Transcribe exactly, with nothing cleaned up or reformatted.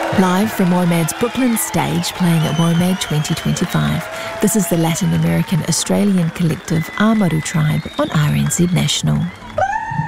Live from WOMAD's Brooklyn stage, playing at WOMAD twenty twenty-five. This is the Latin American Australian collective Amaru Tribe on R N Z National.